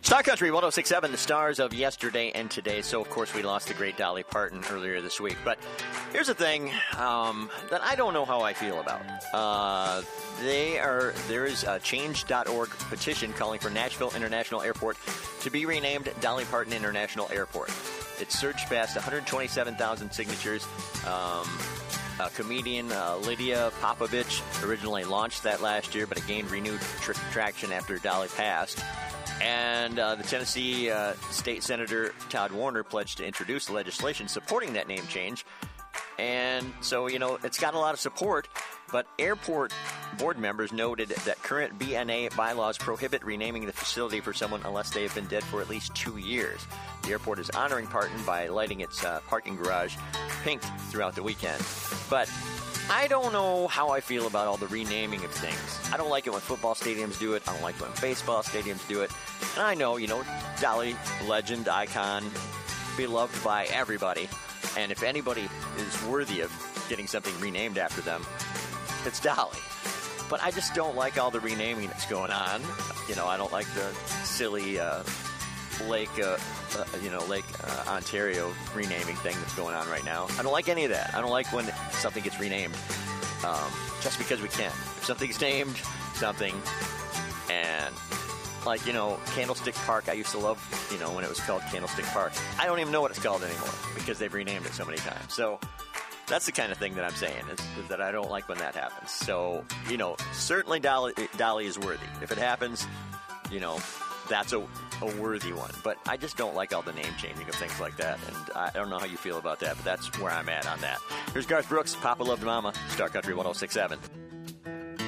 Star Country 106.7, the stars of yesterday and today. So, of course, we lost the great Dolly Parton earlier this week. But here's the thing that I don't know how I feel about. There is a Change.org petition calling for Nashville International Airport to be renamed Dolly Parton International Airport. It surged past 127,000 signatures. Comedian Lydia Popovich originally launched that last year, but it gained renewed traction after Dolly passed. And the Tennessee State Senator Todd Warner pledged to introduce the legislation supporting that name change. And so, it's got a lot of support, but airport board members noted that current BNA bylaws prohibit renaming the facility for someone unless they have been dead for at least 2 years. The airport is honoring Parton by lighting its parking garage pink throughout the weekend. But I don't know how I feel about all the renaming of things. I don't like it when football stadiums do it. I don't like it when baseball stadiums do it. And I know, Dolly, legend, icon, beloved by everybody. And if anybody is worthy of getting something renamed after them, it's Dolly. But I just don't like all the renaming that's going on. I don't like the silly Lake Ontario renaming thing that's going on right now. I don't like any of that. I don't like when something gets renamed just because we can. If something's named something, and Candlestick Park, I used to love, when it was called Candlestick Park. I don't even know what it's called anymore because they've renamed it so many times. So that's the kind of thing that I'm saying is that I don't like when that happens. So, certainly Dolly is worthy. If it happens, that's a worthy one. But I just don't like all the name changing of things like that. And I don't know how you feel about that, but that's where I'm at on that. Here's Garth Brooks, Papa Loved Mama, Star Country 106.7.